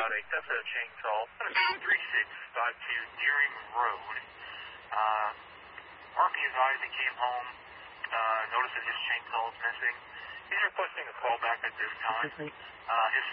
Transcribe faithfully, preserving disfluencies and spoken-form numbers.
about a theft of a chainsaw. three six five two Deering Road. Uh, R P advised he came home, uh, noticed that his chainsaw is missing. He's requesting a call back at this time. Uh, his